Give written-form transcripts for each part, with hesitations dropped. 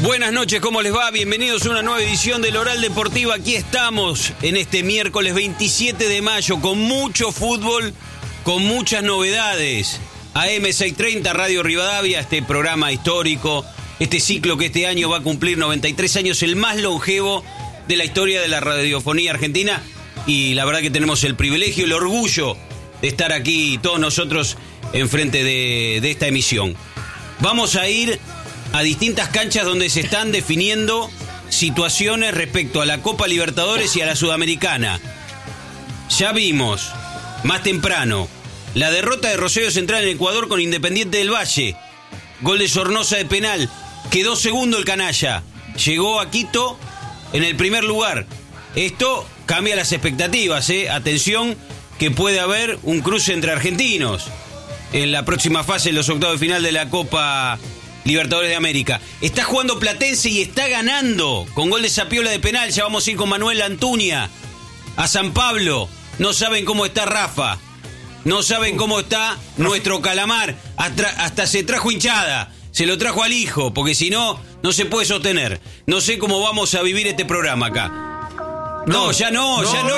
Buenas noches, ¿cómo les va? Bienvenidos a una nueva edición del Oral Deportivo. Aquí estamos en este miércoles 27 de mayo con mucho fútbol, con muchas novedades. AM630, Radio Rivadavia, este programa histórico, este ciclo que este año va a cumplir 93 años, el más longevo de la historia de la radiofonía argentina. Y la verdad que tenemos el privilegio, el orgullo de estar aquí todos nosotros enfrente de esta emisión. Vamos a ir a distintas canchas donde se están definiendo situaciones respecto a la Copa Libertadores y a la Sudamericana. Ya vimos, más temprano, la derrota de Rosario Central en Ecuador con Independiente del Valle. Gol de Sornosa de penal. Quedó segundo el canalla. Llegó a Quito en el primer lugar. Esto cambia las expectativas, Atención, que puede haber un cruce entre argentinos en la próxima fase, en los octavos de final de la Copa Libertadores de América. Está jugando Platense y está ganando con gol de Zapiola de penal. Ya vamos a ir con Manuel Antuña a San Pablo. No saben cómo está Rafa. No saben cómo está nuestro Calamar. Hasta se trajo hinchada. Se lo trajo al hijo, porque si no, no se puede sostener. No sé cómo vamos a vivir este programa acá. No, ya no.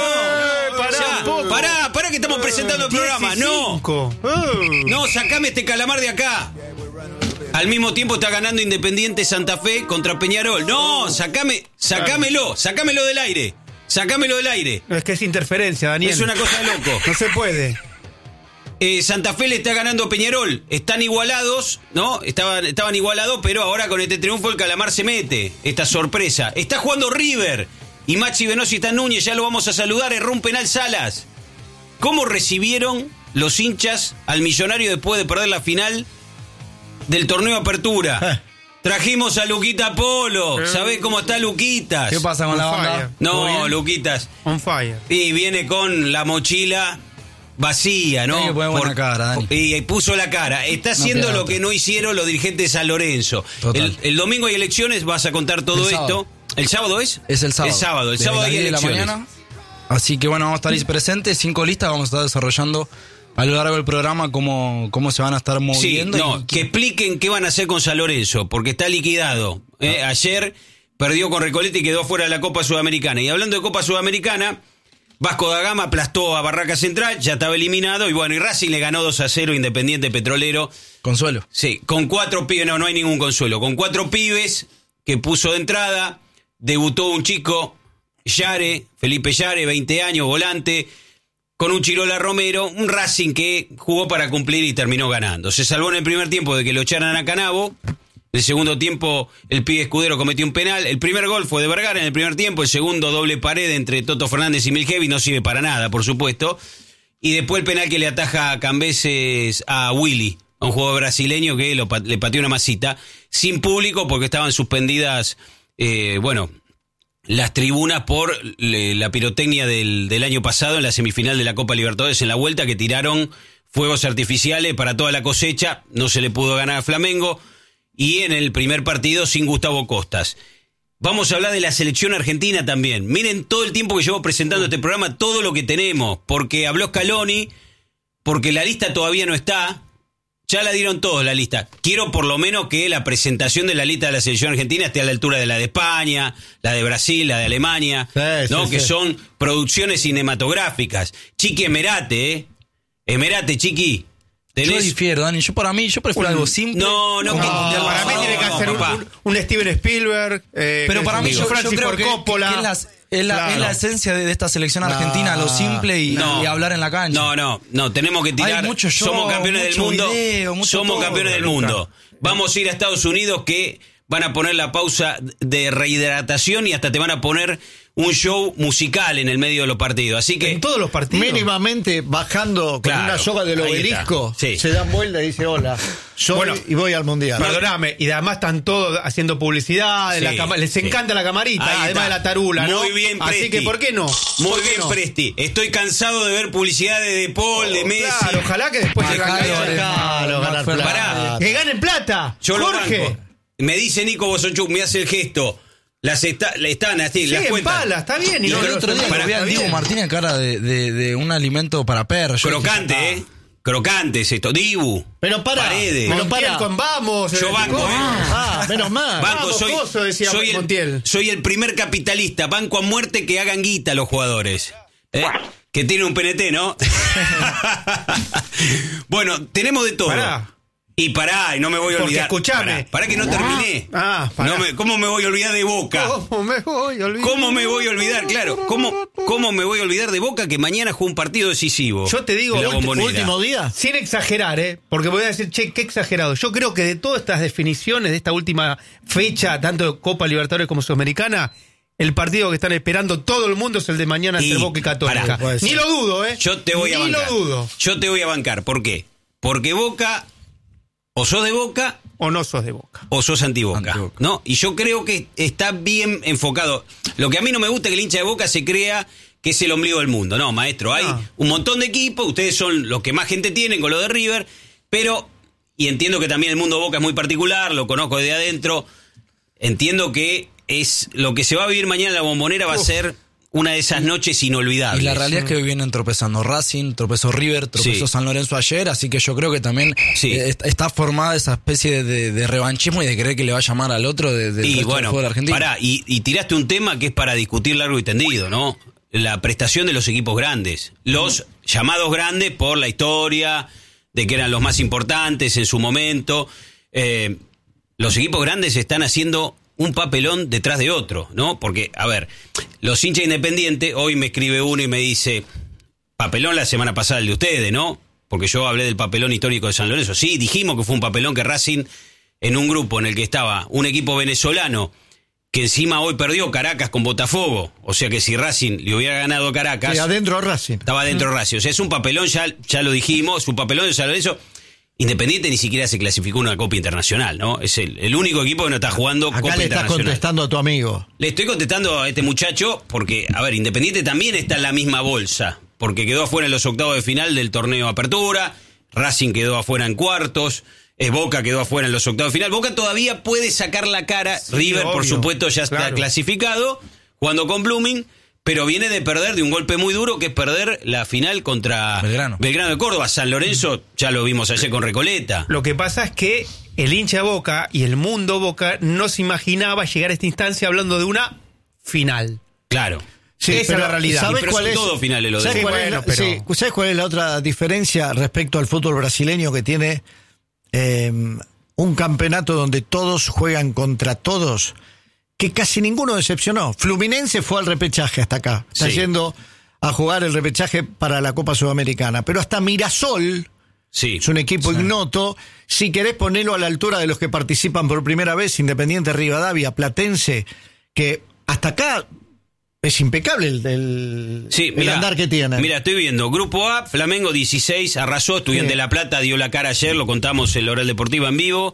Pará, que estamos presentando el programa. No, sacame este Calamar de acá. Al mismo tiempo está ganando Independiente Santa Fe contra Peñarol. No, sacámelo del aire. Sacámelo del aire. No, es que es interferencia, Daniel. Es una cosa de loco. No se puede. Santa Fe le está ganando a Peñarol. Están igualados, ¿no? Estaban igualados, pero ahora con este triunfo el Calamar se mete. Esta sorpresa. Está jugando River. Y Maxi Venosi está Núñez, ya lo vamos a saludar. Erró un penal Salas. ¿Cómo recibieron los hinchas al Millonario después de perder la final del torneo Apertura? Trajimos a Luquita Polo. ¿Sabés cómo está Luquitas? ¿Qué pasa con la banda? No, Luquitas. On fire. Y viene con la mochila vacía, ¿no? Tiene que poner buena cara, Dani. Y puso la cara. Está haciendo lo que no hicieron los dirigentes de San Lorenzo. El domingo hay elecciones, vas a contar todo esto. ¿El sábado es? Es el sábado. El sábado hay elecciones. De la mañana. Así que bueno, vamos a estar ahí presentes. 5 listas vamos a estar desarrollando a lo largo del programa cómo se van a estar moviendo. Sí, que expliquen qué van a hacer con San Lorenzo, porque está liquidado. Ayer perdió con Recoleta y quedó fuera de la Copa Sudamericana. Y hablando de Copa Sudamericana, Vasco da Gama aplastó a Barraca Central, ya estaba eliminado. Y bueno, y Racing le ganó 2-0 Independiente Petrolero. Consuelo. Sí, con 4 pibes, no hay ningún consuelo. Con 4 pibes que puso de entrada. Debutó un chico, Felipe Yare, 20 años, volante, con un Chirola Romero, un Racing que jugó para cumplir y terminó ganando. Se salvó en el primer tiempo de que lo echaran a Canavo. En el segundo tiempo el pibe Escudero cometió un penal. El primer gol fue de Vergara en el primer tiempo. El segundo, doble pared entre Toto Fernández y Milgevi, no sirve para nada, por supuesto. Y después el penal que le ataja a Cambeses a Willy, a un jugador brasileño que le pateó una masita, sin público porque estaban suspendidas las tribunas por la pirotecnia del año pasado en la semifinal de la Copa Libertadores, en la vuelta, que tiraron fuegos artificiales para toda la cosecha. No se le pudo ganar a Flamengo. Y en el primer partido sin Gustavo Costas. Vamos a hablar de la selección argentina también. Miren todo el tiempo que llevo presentando este programa, todo lo que tenemos, porque habló Scaloni, porque la lista todavía no está. Ya la dieron todos la lista. Quiero por lo menos que la presentación de la lista de la selección argentina esté a la altura de la de España, la de Brasil, la de Alemania, que son producciones cinematográficas. Chiqui Emerate, Emerate, Chiqui. Yo difiero, Dani. Yo prefiero algo simple. Para mí tiene que hacer un Steven Spielberg. Pero para mí yo creo que Coppola. Es la esencia de esta selección argentina, lo simple y hablar en la cancha. No, tenemos que tirar. Hay mucho show, somos campeones del mundo. Somos campeones del mundo. Vamos a ir a Estados Unidos, que van a poner la pausa de rehidratación y hasta te van a poner un show musical en el medio de los partidos. Así que en todos los partidos, mínimamente bajando con una soga del obelisco, se dan vuelta y dice hola, y voy al mundial. Perdóname, y además están todos haciendo publicidad, les encanta la camarita, además de la tarula, ¿no? Muy bien, Presti. Así que ¿por qué no? Muy bien, Presti. Estoy cansado de ver publicidades de Paul, de Messi. Claro, ojalá que después ganar plata. Que ganen plata. Jorge. Me dice Nico Bosonchuk, me hace el gesto. Están así, las cuentas. Pala, está bien. Y el otro día vi a Diego Martínez cara de un alimento para perros. Crocante, Crocante es esto. Dibu. Pero para. Paredes. Pero para. Vamos. Yo banco, Menos mal. Banco, soy el primer capitalista. Banco a muerte que hagan guita los jugadores. Que tiene un PNT, ¿no? Bueno, tenemos de todo. Y no me voy a olvidar. Escuchame. Pará que no terminé. ¿Cómo me voy a olvidar de Boca? ¿Cómo me voy a olvidar? Claro. ¿Cómo me voy a olvidar de Boca que mañana juega un partido decisivo? Yo te digo, último día. Sin exagerar, porque voy a decir, qué exagerado. Yo creo que de todas estas definiciones de esta última fecha, tanto de Copa Libertadores como Sudamericana, el partido que están esperando todo el mundo es el de mañana entre Boca y Católica. Ni lo dudo, Yo te voy a bancar. Ni lo dudo. Yo te voy a bancar. ¿Por qué? Porque Boca, o sos de Boca, o no sos de Boca. O sos anti-Boca, ¿no? Y yo creo que está bien enfocado. Lo que a mí no me gusta es que el hincha de Boca se crea que es el ombligo del mundo. No, maestro, hay un montón de equipos, ustedes son los que más gente tienen con lo de River, pero, y entiendo que también el mundo de Boca es muy particular, lo conozco desde adentro, entiendo que es lo que se va a vivir mañana en la Bombonera va a ser una de esas noches inolvidables. Y la realidad es que vienen tropezando Racing, tropezó River, tropezó San Lorenzo ayer, así que yo creo que también está formada esa especie de revanchismo y de creer que le va a llamar al otro del fútbol argentino. Pará, y tiraste un tema que es para discutir largo y tendido, ¿no? La prestación de los equipos grandes. Los llamados grandes por la historia, de que eran los más importantes en su momento. Los equipos grandes están haciendo un papelón detrás de otro, ¿no? Porque, a ver, los hinchas independientes, hoy me escribe uno y me dice, papelón la semana pasada el de ustedes, ¿no? Porque yo hablé del papelón histórico de San Lorenzo. Sí, dijimos que fue un papelón que Racing, en un grupo en el que estaba un equipo venezolano, que encima hoy perdió Caracas con Botafogo, o sea que si Racing le hubiera ganado a Caracas... Sí, adentro Racing. Estaba adentro Racing, o sea, es un papelón, ya lo dijimos, es un papelón de San Lorenzo. Independiente ni siquiera se clasificó en una Copa Internacional, ¿no? Es el único equipo que no está jugando Copa Internacional. Acá le estás contestando a tu amigo. Le estoy contestando a este muchacho porque, a ver, Independiente también está en la misma bolsa, porque quedó afuera en los octavos de final del torneo Apertura, Racing quedó afuera en cuartos, Boca quedó afuera en los octavos de final. Boca todavía puede sacar la cara, sí, River, obvio, por supuesto, ya está clasificado, jugando con Blooming, pero viene de perder de un golpe muy duro, que es perder la final contra Belgrano de Córdoba. San Lorenzo, ya lo vimos ayer con Recoleta. Lo que pasa es que el hincha Boca y el mundo Boca no se imaginaba llegar a esta instancia hablando de una final. Claro. Sí, esa es la realidad. ¿Sabes cuál es? Todo finales lo ¿Sabes cuál es la otra diferencia respecto al fútbol brasileño, que tiene un campeonato donde todos juegan contra todos, que casi ninguno decepcionó? Fluminense fue al repechaje hasta acá. Está yendo a jugar el repechaje para la Copa Sudamericana. Pero hasta Mirasol, es un equipo ignoto. Si querés ponerlo a la altura de los que participan por primera vez, Independiente Rivadavia, Platense, que hasta acá es impecable el andar que tiene. Mira, estoy viendo. Grupo A, Flamengo 16, arrasó. Estudiante de La Plata dio la cara ayer, lo contamos en la Oral Deportiva en vivo.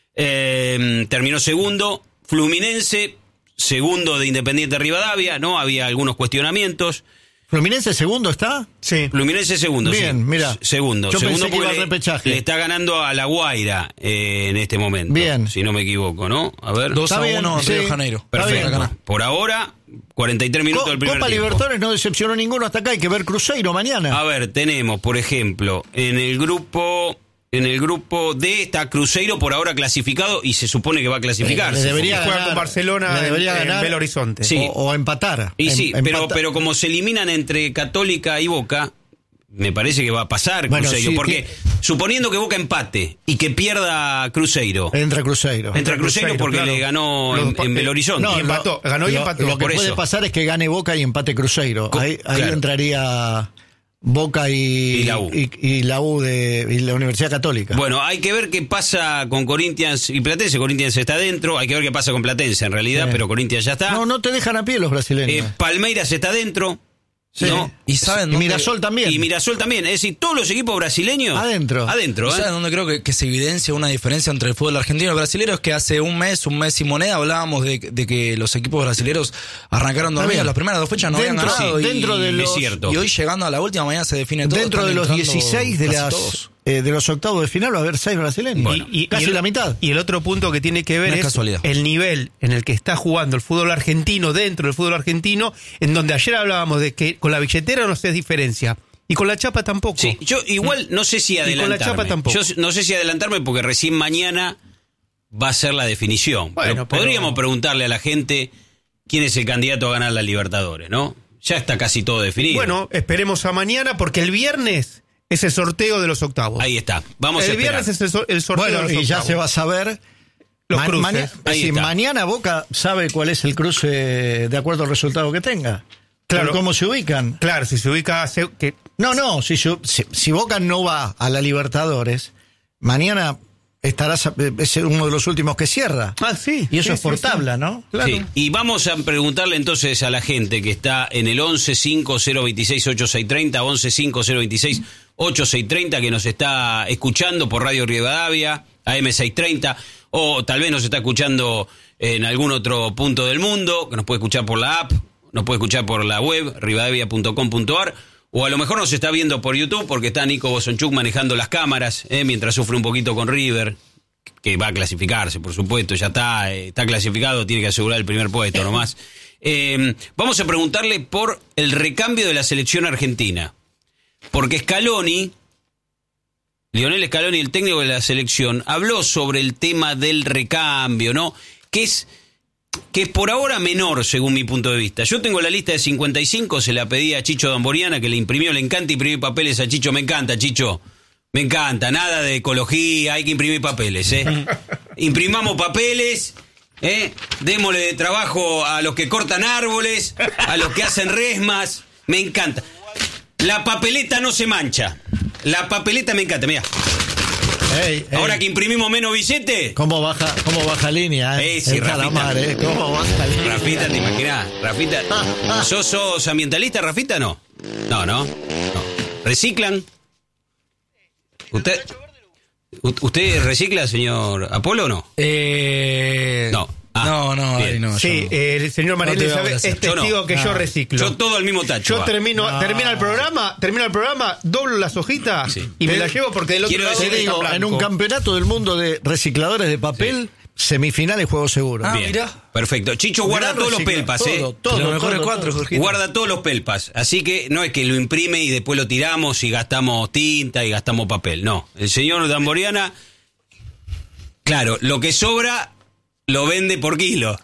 Terminó segundo. Fluminense, segundo de Independiente Rivadavia, ¿no? Había algunos cuestionamientos. ¿Fluminense segundo está? Sí. Fluminense segundo. Bien, mira. Segundo. Yo segundo pensé que iba al repechaje. Le está ganando a La Guaira en este momento. Bien. Si no me equivoco, ¿no? A ver. 2-1 Río de Janeiro. Perfecto. Por ahora, 43 minutos del primer Copa tiempo. Libertadores no decepcionó ninguno hasta acá. Hay que ver Cruzeiro mañana. A ver, tenemos, por ejemplo, en el grupo D está Cruzeiro por ahora clasificado y se supone que va a clasificarse. Debería jugar con Barcelona en Belo Horizonte. Sí. O empatar. Y pero como se eliminan entre Católica y Boca, me parece que va a pasar Cruzeiro. Porque suponiendo que Boca empate y que pierda Cruzeiro. Entra Cruzeiro porque le ganó en Belo Horizonte. Y empató. Ganó y empató. Lo que puede pasar es que gane Boca y empate Cruzeiro. Ahí entraría Boca y la U. Y la U y la Universidad Católica. Bueno, hay que ver qué pasa con Corinthians y Platense. Corinthians está adentro. Hay que ver qué pasa con Platense en realidad, pero Corinthians ya está. No te dejan a pie los brasileños. Palmeiras está adentro. Sí. ¿No? Y saben y Mirasol también. Y Mirasol también. Es decir, todos los equipos brasileños adentro. ¿Saben dónde creo que se evidencia una diferencia entre el fútbol argentino y el brasileño? Es que hace un mes y moneda hablábamos de que los equipos brasileños arrancaron dormidos. Las primeras 2 fechas no habían ganado. Es cierto. Y hoy llegando a la última, mañana se define todo. Dentro de los 16 de los octavos de final va a haber 6 brasileños. Bueno, y casi la mitad. Y el otro punto que tiene que ver es el nivel en el que está jugando el fútbol argentino dentro del fútbol argentino, en donde ayer hablábamos de que con la billetera no se diferencia. Y con la chapa tampoco. Sí, yo igual no sé si adelantarme. Y con la chapa tampoco. Yo no sé si adelantarme porque recién mañana va a ser la definición. Bueno, pero podríamos preguntarle a la gente quién es el candidato a ganar la Libertadores, ¿no? Ya está casi todo definido. Bueno, esperemos a mañana porque el viernes es el sorteo de los octavos. Ahí está. Vamos a esperar. El viernes es el sorteo de los octavos. Y ya se va a saber los cruces. Mañana Boca sabe cuál es el cruce de acuerdo al resultado que tenga. Claro. ¿Cómo se ubican? Claro, si se ubica... No, si Boca no va a la Libertadores, mañana es uno de los últimos que cierra. Sí. Y eso es por sí, tabla, ¿no? Claro. Sí. Y vamos a preguntarle entonces a la gente que está en el 11-5026-8630, 11-5026-8630, que nos está escuchando por Radio Rivadavia, AM630, o tal vez nos está escuchando en algún otro punto del mundo, que nos puede escuchar por la app, nos puede escuchar por la web, rivadavia.com.ar, o a lo mejor nos está viendo por YouTube porque está Nico Bosonchuk manejando las cámaras, mientras sufre un poquito con River, que va a clasificarse, por supuesto, ya está clasificado, tiene que asegurar el primer puesto nomás. Vamos a preguntarle por el recambio de la selección argentina, porque Lionel Scaloni, el técnico de la selección, habló sobre el tema del recambio, ¿no? Que es por ahora menor, según mi punto de vista. Yo tengo la lista de 55, se la pedí a Chicho Damboriana, que le imprimió, le encanta imprimir papeles a Chicho. Me encanta, Chicho. Me encanta, nada de ecología, hay que imprimir papeles, Imprimamos papeles, démosle de trabajo a los que cortan árboles, a los que hacen resmas. Me encanta. La papeleta no se mancha. La papeleta me encanta, mirá. Ahora que imprimimos menos billetes. ¿Cómo baja línea? Sí, Rafita. ¿Cómo baja línea? Rafita, ¿te imaginás? Rafita. ¿Sos ambientalista, Rafita? No. ¿Reciclan? ¿Usted recicla, señor Apolo, o no? No. No. Sí, el señor María Elizabeth es testigo que yo reciclo. Yo todo al mismo tacho. Yo termina el programa, doblo las hojitas y me las llevo porque del otro lado te digo, en un campeonato del mundo de recicladores de papel, semifinales juego seguro. Bien, mirá. Perfecto. Chicho guarda todos los pelpas, Todo, los mejores 4, Jorgito. Guarda todos los pelpas. Así que no es que lo imprime y después lo tiramos y gastamos tinta y gastamos papel. No. El señor Damboriana, claro, lo que sobra lo vende por kilo.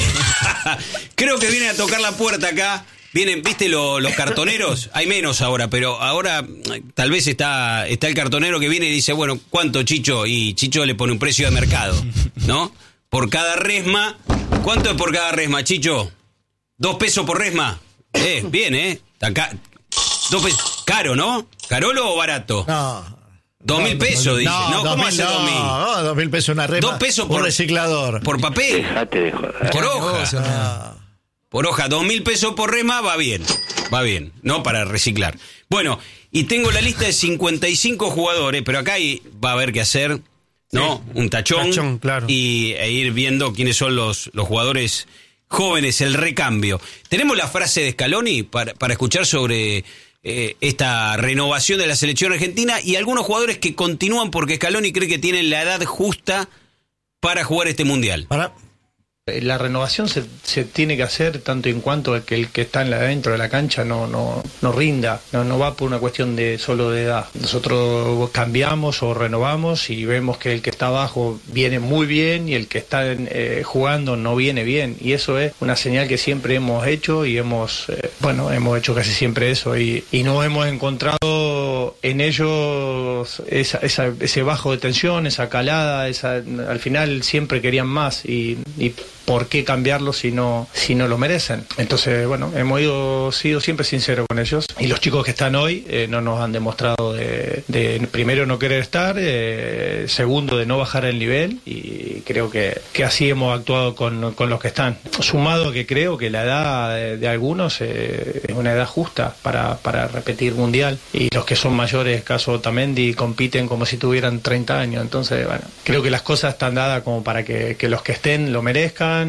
Creo que viene a tocar la puerta acá. Vienen, ¿viste los cartoneros? Hay menos ahora, pero ahora tal vez está el cartonero que viene y dice, bueno, ¿cuánto, Chicho? Y Chicho le pone un precio de mercado, ¿no? Por cada resma. ¿Cuánto es por cada resma, Chicho? 2 pesos por resma. Bien, Acá, 2 pesos. Caro, ¿no? ¿Carolo o barato? No. 2.000 pesos, dice. No, ¿cómo hace 2.000? No, 2.000 pesos una resma. 2 pesos por reciclador. Por papel. Dejate de joder. Por hoja. Por hoja, 2.000 pesos por resma, va bien, no para reciclar. Bueno, y tengo la lista de 55 jugadores, pero acá va a haber que hacer, ¿no? Un tachón claro. e ir viendo quiénes son los jugadores jóvenes, el recambio. Tenemos la frase de Scaloni para escuchar sobre esta renovación de la selección argentina y algunos jugadores que continúan porque Scaloni cree que tienen la edad justa para jugar este mundial. La renovación se tiene que hacer tanto en cuanto que el que está dentro de la cancha no rinda, no va por una cuestión solo de edad. Nosotros cambiamos o renovamos y vemos que el que está abajo viene muy bien y el que está jugando no viene bien, y eso es una señal que siempre hemos hecho y hemos hecho casi siempre eso y no hemos encontrado en ellos ese bajo de tensión, esa calada, al final siempre querían más y ¿por qué cambiarlo si no lo merecen? Entonces, hemos sido siempre sinceros con ellos. Y los chicos que están hoy no nos han demostrado de primero no querer estar, segundo de no bajar el nivel, y creo que así hemos actuado con los que están. Sumado a que creo que la edad de algunos es una edad justa para repetir mundial, y los que son mayores, caso Otamendi, compiten como si tuvieran 30 años. Entonces, creo que las cosas están dadas como para que los que estén lo merezcan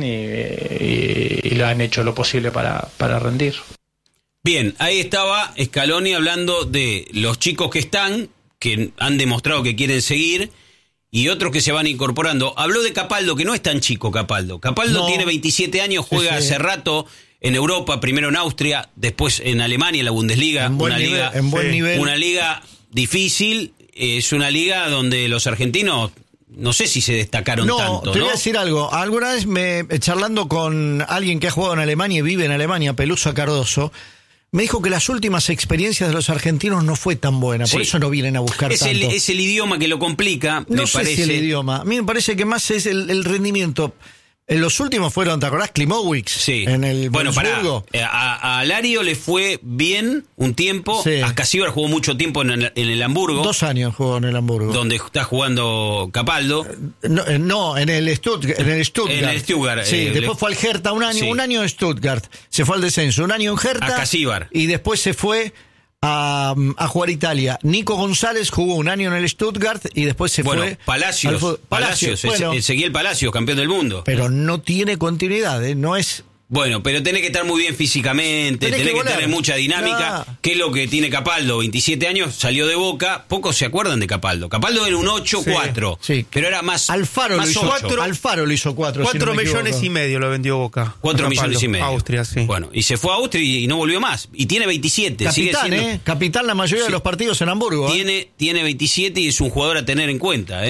y lo han hecho lo posible para rendir. Bien, ahí estaba Scaloni hablando de los chicos que han demostrado que quieren seguir, y otros que se van incorporando. Habló de Capaldo, que no es tan chico Capaldo. Capaldo tiene 27 años, juega hace rato en Europa, primero en Austria, después en Alemania, en la Bundesliga. En buen nivel. Una liga difícil, es una liga donde los argentinos no sé si se destacaron tanto, ¿no? Te voy a decir algo. Alguna vez charlando con alguien que ha jugado en Alemania y vive en Alemania, Peluso Cardoso, me dijo que las últimas experiencias de los argentinos no fue tan buena, por eso no vienen a buscar tanto. Es el idioma que lo complica, no me sé parece. Si el idioma. A mí me parece que más es el rendimiento. En los últimos fueron, ¿te acordás? Klimowicz en el Wolfsburgo. A Lario le fue bien un tiempo. Sí. Ascasíbar jugó mucho tiempo en el Hamburgo. 2 años jugó en el Hamburgo. Donde está jugando Capaldo. No, en el Stuttgart. En el Stuttgart. Sí, después fue al Hertha un año en Stuttgart. Se fue al descenso, un año en Hertha. Ascasíbar. Y después se fue a jugar a Italia. Nico González jugó un año en el Stuttgart y después se fue. Palacios, Ezequiel Palacios, campeón del mundo. Pero no tiene continuidad, no es. Bueno, pero tenés que estar muy bien físicamente, tenés que tener mucha dinámica, que es lo que tiene Capaldo, 27 años, salió de Boca, pocos se acuerdan de Capaldo. Capaldo era un 8-4, pero era más Alfaro más lo hizo 4. Alfaro lo hizo 4. 4 millones y medio lo vendió Boca. 4 millones y medio. Austria, sí. Bueno, y se fue a Austria y no volvió más. Y tiene 27. Capitán, sigue siendo, capitán la mayoría de los partidos en Hamburgo. Tiene 27 y es un jugador a tener en cuenta.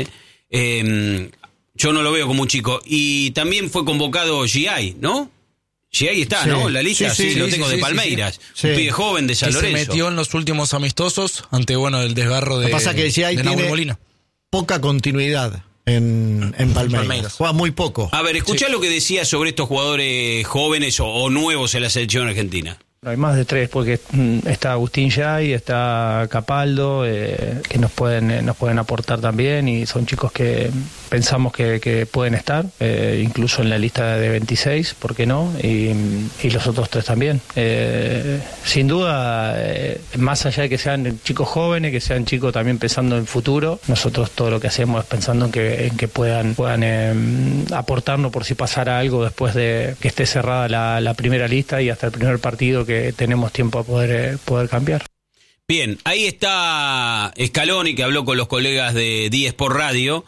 Yo no lo veo como un chico. Y también fue convocado G.I., ¿no? Ahí está, ¿no? La lista, lo tengo de Palmeiras. Un pibe joven de San Lorenzo. Se metió en los últimos amistosos ante, el desgarro de. Lo que pasa es que de tiene Molina. Poca continuidad en Palmeiras. Juega muy poco. A ver, escuchá lo que decía sobre estos jugadores jóvenes o nuevos en la selección argentina. Hay más de 3, porque está Agustín Yay, está Capaldo, que nos pueden aportar también, y son chicos que pensamos que pueden estar, incluso en la lista de 26, ¿por qué no? Y los otros 3 también. Sin duda, más allá de que sean chicos jóvenes, que sean chicos también pensando en futuro, nosotros todo lo que hacemos es pensando en que puedan aportarnos por si pasara algo después de que esté cerrada la primera lista y hasta el primer partido que tenemos tiempo a poder cambiar. Bien, ahí está Scaloni, que habló con los colegas de 10 por radio,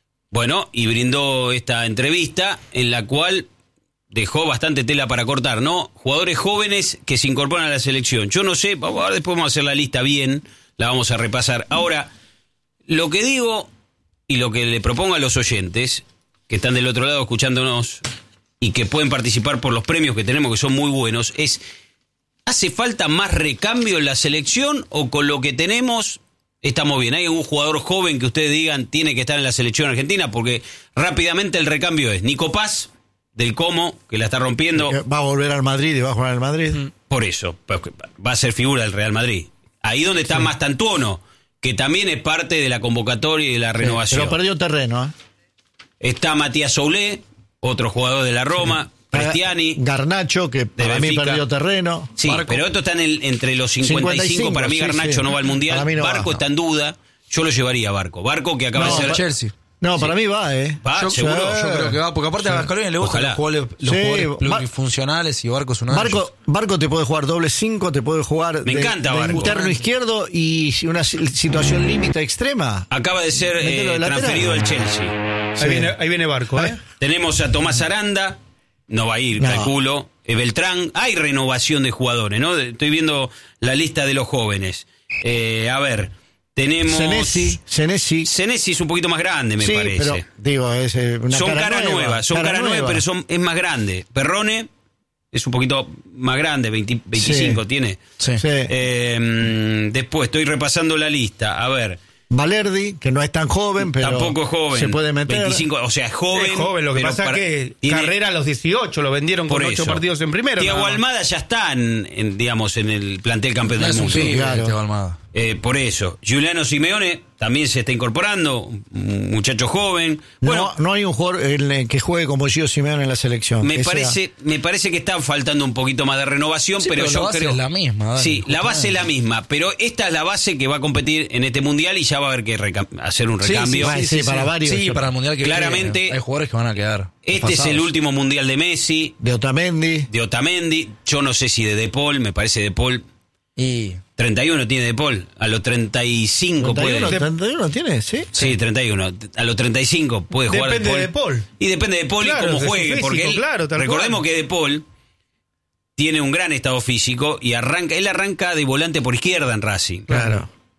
y brindó esta entrevista en la cual dejó bastante tela para cortar, ¿no? Jugadores jóvenes que se incorporan a la selección. Yo no sé, después vamos a hacer la lista bien, la vamos a repasar. Ahora, lo que digo y lo que le propongo a los oyentes, que están del otro lado escuchándonos y que pueden participar por los premios que tenemos, que son muy buenos, es: ¿hace falta más recambio en la selección o con lo que tenemos estamos bien? ¿Hay algún jugador joven que ustedes digan tiene que estar en la selección argentina? Porque rápidamente el recambio es Nico Paz, del Como, que la está rompiendo. Va a volver al Madrid y va a jugar al Madrid. Por eso, va a ser figura del Real Madrid. Ahí donde está Mastantuono, que también es parte de la convocatoria y de la renovación. Pero perdió terreno, Está Matías Soulé, otro jugador de la Roma. Prestiani, Garnacho, que para mí perdió terreno. Sí, Barco. Pero esto está entre los 55. Para mí Garnacho no va al Mundial. No Barco está en duda. Yo lo llevaría a Barco. Barco que acaba de ser Chelsea. No, para mí va, ¿Va? ¿Seguro? Yo creo que va, porque aparte a Scaloni le gustan los jugadores plurifuncionales y Barco es uno de ellos. Barco te puede jugar doble 5, te puede jugar Me encanta Barco. Interno izquierdo y una situación límite extrema. Acaba de ser transferido al Chelsea. Ahí viene Barco, Tenemos a Tomás Aranda. No va a ir, calculo. Beltrán. Hay renovación de jugadores, ¿no? Estoy viendo la lista de los jóvenes. A ver, tenemos... Senesi es un poquito más grande, me parece. Pero, digo, es una son cara nueva. Son cara nueva, pero es más grande. Perrone es un poquito más grande, 25 tiene. Sí. Después estoy repasando la lista. A ver... Valerdi, que no es tan joven, pero tampoco joven, se puede meter. 25, o sea, es joven. Es joven, lo que pasa es que carrera a los 18, lo vendieron con 8 partidos en primero. Thiago Almada ya está en el plantel campeón del mundo. Sí, claro. Almada. Por eso. Giuliano Simeone también se está incorporando, un muchacho joven. Bueno, no hay un jugador que juegue como Gio Simeone en la selección. Me parece que está faltando un poquito más de renovación, pero yo creo... es la misma. Sí, la base es la misma, pero esta es la base que va a competir en este Mundial y ya va a haber que hacer un recambio. Sí, para varios. Sí, para el Mundial que claramente hay jugadores que van a quedar. Este es el último Mundial de Messi. De Otamendi. Yo no sé si de Paul, me parece De Paul. Y 31 tiene De Paul, a los 35 puede. 31 tiene, sí. Sí, 31. A los 35 puede jugar Depende de Paul. Y depende de Paul y cómo juegue, físico, porque recordemos que De Paul tiene un gran estado físico y él arranca de volante por izquierda en Racing. Claro.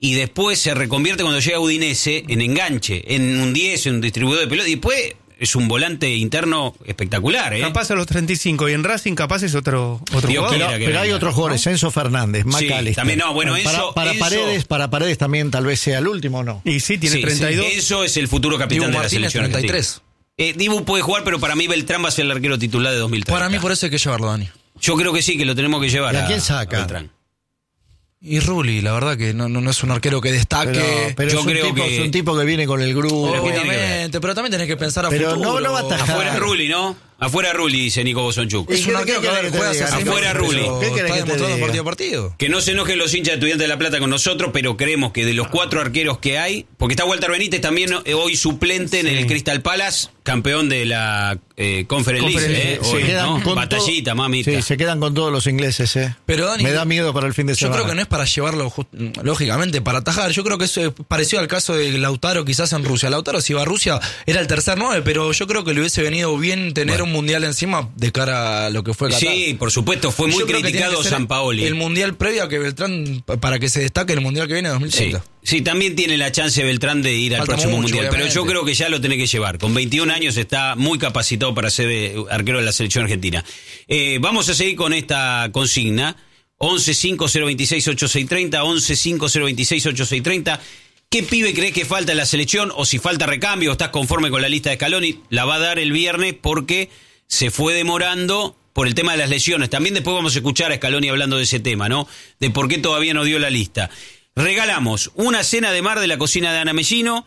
y después se reconvierte cuando llega a Udinese en enganche, en un 10, en un distribuidor de pelota, y después es un volante interno espectacular, ¿eh? Capaz a los 35, y en Racing capaz es otro jugador. Pero hay otros jugadores, Enzo Fernández, McAllister. Sí, también Enzo... Para Paredes también tal vez sea el último, ¿o no? Y sí, tiene 32. Sí, Enzo es el futuro capitán de la selección 33. Dibu puede jugar, pero para mí Beltrán va a ser el arquero titular de 2030. Para mí por eso hay que llevarlo, Dani. Yo creo que sí, que lo tenemos que llevar. ¿Y a quién saca? Beltrán. Y Rulli, la verdad que no es un arquero que destaque. Pero yo es creo que es un tipo que viene con el grupo. Obviamente, pero también tenés que pensar a futuro. No va a atajar. Afuera Rulli, ¿no? Afuera Rulli, dice Nico Bosonchuk. Es un arquero que juega hace afuera Rulli. Está demostrando partido a partido. Que no se enojen los hinchas de Estudiantes de La Plata con nosotros, pero creemos que de los 4 arqueros que hay, porque está Walter Benítez también hoy suplente en el Crystal Palace, campeón de la Conference League, hoy, ¿no? Batallita, mamita. Sí, se quedan con todos los ingleses, Pero Dani, me da miedo para el fin de semana. Yo creo que no es para llevarlo, lógicamente, para atajar. Yo creo que eso es parecido al caso de Lautaro quizás en Rusia. Lautaro, si va a Rusia, era el tercer 9, pero yo creo que le hubiese venido bien tener un mundial encima de cara a lo que fue Qatar. Sí, por supuesto, fue muy criticado Sampaoli. El mundial previo a que Beltrán, para que se destaque el mundial que viene en 2030. Sí, también tiene la chance Beltrán de ir al próximo mundial, obviamente. pero yo creo que ya lo tiene que llevar. Con 21 años está muy capacitado para ser arquero de la selección argentina. Vamos a seguir con esta consigna. 11-5026-8630, 11-5026-8630. ¿Qué pibe crees que falta en la selección? O si falta recambio, o estás conforme con la lista de Scaloni, la va a dar el viernes porque se fue demorando por el tema de las lesiones. También después vamos a escuchar a Scaloni hablando de ese tema, ¿no? De por qué todavía no dio la lista. Regalamos una cena de mar de la cocina de Ana Mellino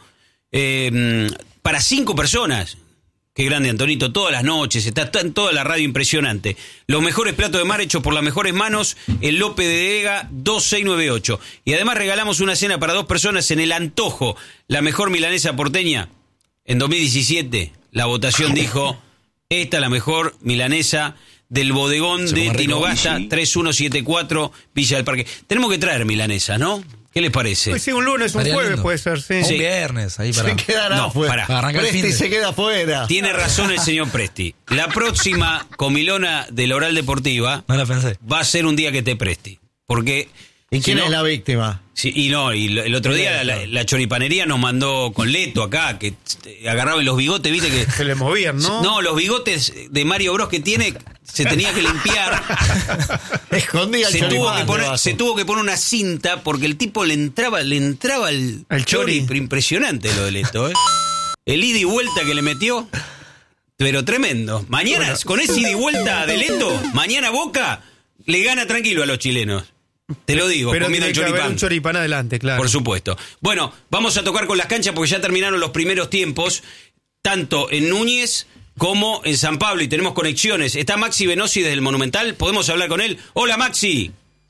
para 5 personas. Qué grande, Antonito, todas las noches, está en toda la radio, impresionante. Los mejores platos de mar hechos por las mejores manos, el López de Vega 2698. Y además regalamos una cena para 2 personas en el Antojo, la mejor milanesa porteña. En 2017 la votación dijo, esta es la mejor milanesa del bodegón de Tinogasta 3174 Villa del Parque. Tenemos que traer milanesa, ¿no? ¿Qué les parece? Pues sí, un lunes, un jueves lindo. Puede ser, sí. Un viernes, ahí para... Se quedará afuera. Presti se queda afuera. Tiene razón el señor Presti. La próxima comilona del Oral Deportiva va a ser un día que te Presti. Porque... ¿Y quién es la víctima? Sí, y el otro día la choripanería nos mandó con Leto acá, que agarraban los bigotes, viste que... Se le movían, ¿no? No, los bigotes de Mario Bros que tiene... Se tenía que limpiar. Escondía el choripán. Se tuvo que poner una cinta porque el tipo le entraba el chori. Impresionante lo de Leto, ¿eh? El ida y vuelta que le metió, pero tremendo. Mañana, con ese ida y vuelta de Leto, mañana Boca le gana tranquilo a los chilenos. Te lo digo, pero comiendo tiene el que choripán. haber un choripán adelante, claro. Por supuesto. Bueno, vamos a tocar con las canchas porque ya terminaron los primeros tiempos, tanto en Núñez como en San Pablo, y tenemos conexiones. Está Maxi Venosi desde el Monumental, podemos hablar con él. Hola, Maxi.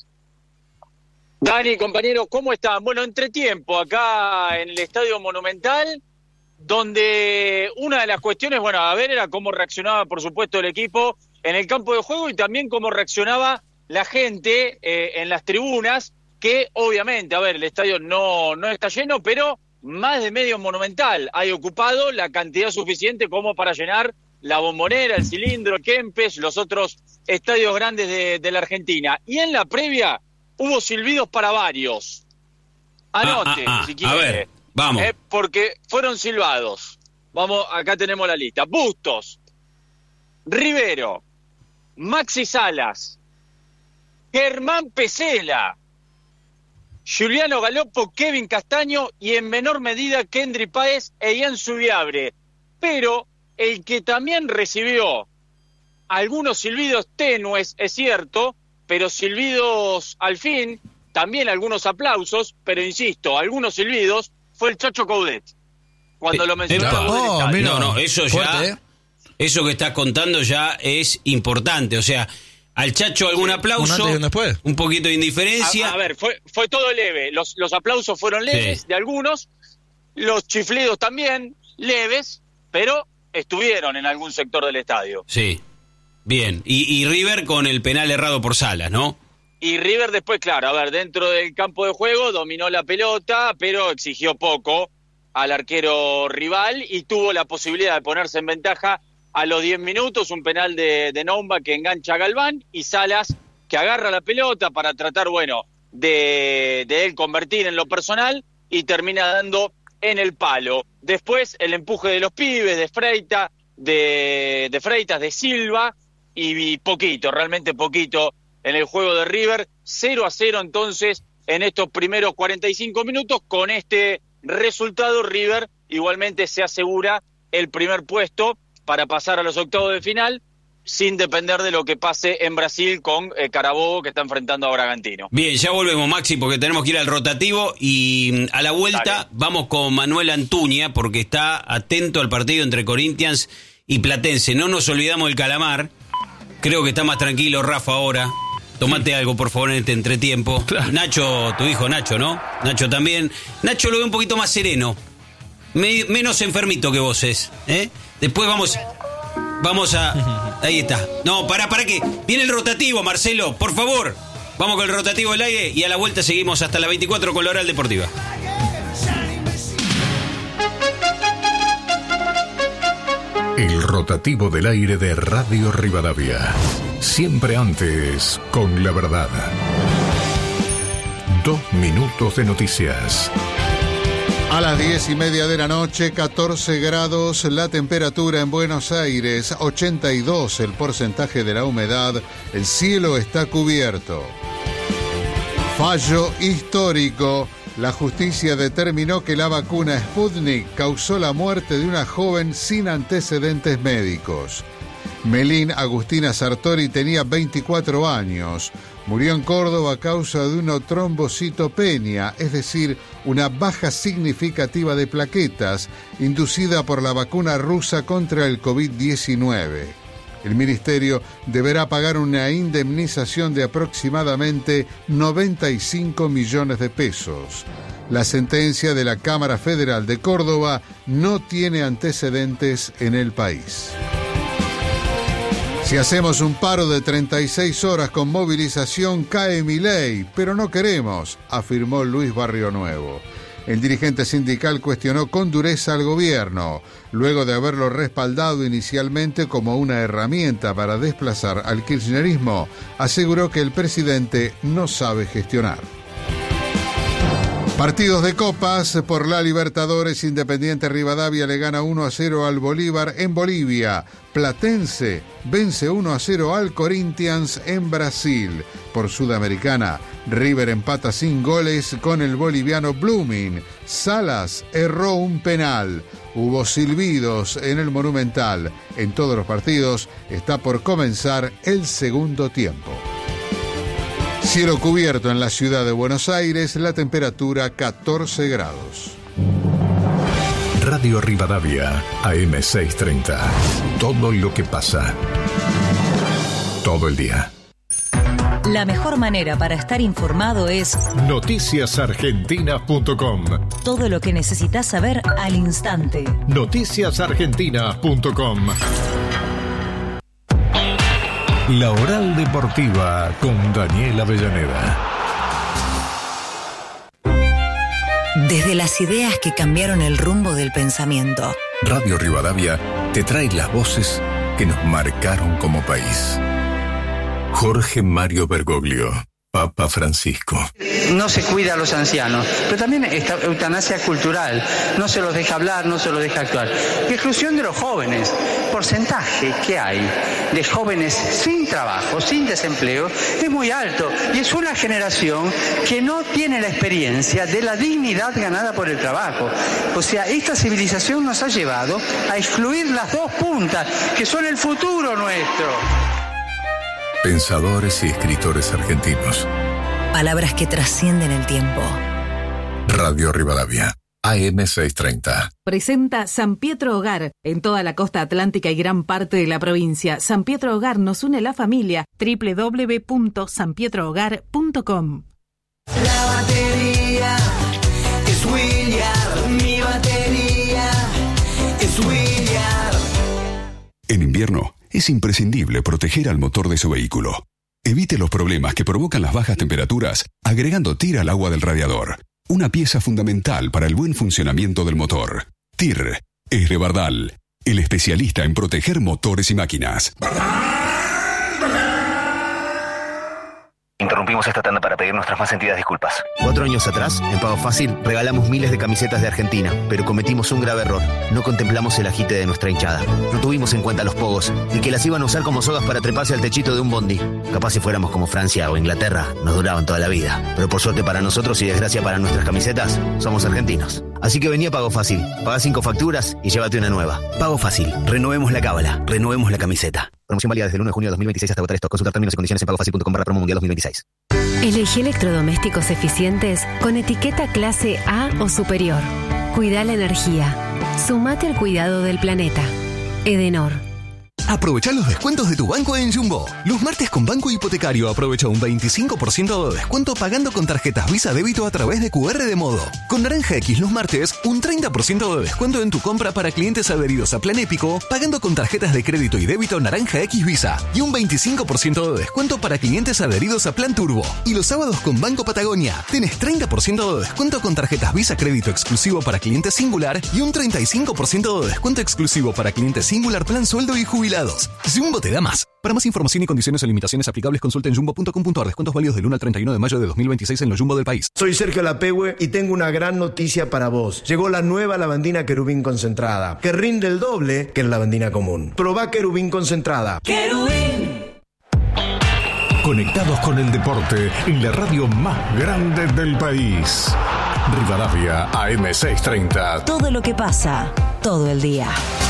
Dani, compañeros, ¿cómo están? Bueno, entretiempo acá en el Estadio Monumental, donde una de las cuestiones, bueno, a ver, era cómo reaccionaba, por supuesto, el equipo en el campo de juego y también cómo reaccionaba la gente en las tribunas, que obviamente, a ver, el estadio no está lleno, pero más de medio Monumental hay ocupado, la cantidad suficiente como para llenar la Bombonera, el Cilindro, Kempes, los otros estadios grandes de la Argentina. Y en la previa hubo silbidos para varios. Anote, si quiere. A ver, vamos. Porque fueron silbados. Vamos, acá tenemos la lista. Bustos, Rivero, Maxi Salas, Germán Pesela, Juliano Galopo, Kevin Castaño y en menor medida Kendry Páez e Ian Subiabre. Pero el que también recibió algunos silbidos tenues, es cierto, pero silbidos al fin, también algunos aplausos, pero insisto, algunos silbidos, fue el Chacho Coudet. Cuando lo mencionaba. No, eso ya, eso que estás contando ya es importante, o sea... Al Chacho algún aplauso, un antes y un después. Un poquito de indiferencia. A ver, fue todo leve. Los aplausos fueron leves de algunos, los chiflidos también leves, pero estuvieron en algún sector del estadio. Sí, bien. Y River con el penal errado por Salas, ¿no? Y River después, claro, a ver, dentro del campo de juego dominó la pelota, pero exigió poco al arquero rival y tuvo la posibilidad de ponerse en ventaja a los 10 minutos, un penal de Noumba que engancha a Galván y Salas que agarra la pelota para tratar, bueno, de él convertir en lo personal y termina dando en el palo. Después el empuje de los pibes, de Freitas, de Silva y poquito, realmente poquito en el juego de River. 0-0 entonces en estos primeros 45 minutos. Con este resultado River igualmente se asegura el primer puesto para pasar a los octavos de final, sin depender de lo que pase en Brasil con Carabobo, que está enfrentando a Bragantino. Bien, ya volvemos, Maxi, porque tenemos que ir al rotativo y a la vuelta Dale. vamos con Manuel Antuña, porque está atento al partido entre Corinthians y Platense. No nos olvidamos del Calamar. Creo que está más tranquilo Rafa ahora. Tomate algo, por favor, en este entretiempo. Claro. Nacho, tu hijo Nacho, ¿no? Nacho también. Nacho lo ve un poquito más sereno. Menos enfermito que vos es, ¿eh? Después vamos a... Ahí está. No, ¿para qué? Viene el rotativo, Marcelo, por favor. Vamos con el rotativo del aire y a la vuelta seguimos hasta la 24 con la Oral Deportiva. El rotativo del aire de Radio Rivadavia. Siempre antes con la verdad. 2 minutos de noticias. A las 10:30 de la noche, 14 grados la temperatura en Buenos Aires, 82 el porcentaje de la humedad, el cielo está cubierto. Fallo histórico. La justicia determinó que la vacuna Sputnik causó la muerte de una joven sin antecedentes médicos. Melín Agustina Sartori tenía 24 años. Murió en Córdoba a causa de una trombocitopenia, es decir, una baja significativa de plaquetas, inducida por la vacuna rusa contra el COVID-19. El ministerio deberá pagar una indemnización de aproximadamente 95 millones de pesos. La sentencia de la Cámara Federal de Córdoba no tiene antecedentes en el país. Si hacemos un paro de 36 horas con movilización, cae Milei, pero no queremos, afirmó Luis Barrio Nuevo. El dirigente sindical cuestionó con dureza al gobierno, luego de haberlo respaldado inicialmente como una herramienta para desplazar al kirchnerismo. Aseguró que el presidente no sabe gestionar. Partidos de copas por la Libertadores. Independiente Rivadavia le gana 1-0 al Bolívar en Bolivia. Platense vence 1-0 al Corinthians en Brasil. Por Sudamericana, River empata sin goles con el boliviano Blooming. Salas erró un penal. Hubo silbidos en el Monumental. En todos los partidos está por comenzar el segundo tiempo. Cielo cubierto en la ciudad de Buenos Aires, la temperatura 14 grados. Radio Rivadavia, AM630. Todo lo que pasa. Todo el día. La mejor manera para estar informado es noticiasargentinas.com. todo lo que necesitas saber al instante. noticiasargentinas.com. La Oral Deportiva con Daniel Avellaneda. Desde las ideas que cambiaron el rumbo del pensamiento. Radio Rivadavia te trae las voces que nos marcaron como país. Jorge Mario Bergoglio, Papa Francisco. No se cuida a los ancianos, pero también esta eutanasia cultural, no se los deja hablar, no se los deja actuar. Y exclusión de los jóvenes, porcentaje que hay de jóvenes sin trabajo, sin desempleo, es muy alto y es una generación que no tiene la experiencia de la dignidad ganada por el trabajo. O sea, esta civilización nos ha llevado a excluir las dos puntas, que son el futuro nuestro. Pensadores y escritores argentinos. Palabras que trascienden el tiempo. Radio Rivadavia, AM630. Presenta San Pietro Hogar, en toda la costa atlántica y gran parte de la provincia. San Pietro Hogar nos une la familia. www.sanpietrohogar.com. La batería es Williard, mi batería es Williard. En invierno es imprescindible proteger al motor de su vehículo. Evite los problemas que provocan las bajas temperaturas agregando TIR al agua del radiador, una pieza fundamental para el buen funcionamiento del motor. TIR es de Bardal, el especialista en proteger motores y máquinas. Interrumpimos esta tanda para pedir nuestras más sentidas disculpas. 4 años atrás, en Pago Fácil, regalamos miles de camisetas de Argentina, pero cometimos un grave error. No contemplamos el agite de nuestra hinchada. No tuvimos en cuenta los pogos y que las iban a usar como sogas para treparse al techito de un bondi. Capaz si fuéramos como Francia o Inglaterra, nos duraban toda la vida. Pero por suerte para nosotros y desgracia para nuestras camisetas, somos argentinos. Así que vení a Pago Fácil, pagá 5 facturas y llévate una nueva. Pago Fácil, renovemos la cábala, renovemos la camiseta. Promoción válida desde el 1 de junio de 2026 hasta agotar stock. Consultar términos y condiciones en pagofacil.com/promo mundial 2026. Elegí electrodomésticos eficientes con etiqueta clase A o superior. Cuida la energía. Sumate al cuidado del planeta. Edenor. Aprovecha los descuentos de tu banco en Jumbo. Los martes con Banco Hipotecario aprovecha un 25% de descuento pagando con tarjetas Visa Débito a través de QR de Modo. Con Naranja X los martes, un 30% de descuento en tu compra para clientes adheridos a Plan Épico pagando con tarjetas de crédito y débito Naranja X Visa. Y un 25% de descuento para clientes adheridos a Plan Turbo. Y los sábados con Banco Patagonia, tenés 30% de descuento con tarjetas Visa Crédito exclusivo para clientes Singular y un 35% de descuento exclusivo para clientes Singular Plan Sueldo y Jubilados. Jumbo te da más. Para más información y condiciones o limitaciones aplicables, consulta en jumbo.com.ar. Descuentos válidos del 1 al 31 de mayo de 2026 en los Jumbo del país. Soy Sergio Lapehue y tengo una gran noticia para vos. Llegó la nueva lavandina Querubín concentrada, que rinde el doble que la lavandina común. Probá Querubín concentrada. Querubín. Conectados con el deporte en la radio más grande del país. Rivadavia AM630. Todo lo que pasa, todo el día.